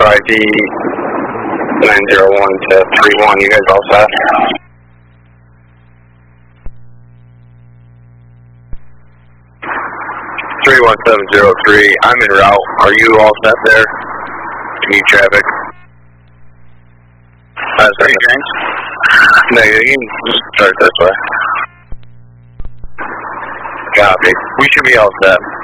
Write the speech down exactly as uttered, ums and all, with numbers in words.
five D nine zero one to three one, you guys all set? three one seven zero three, I'm en route. Are you all set there? Need traffic. Uh, sorry, James? No, you can just start this way. Copy. We should be all set.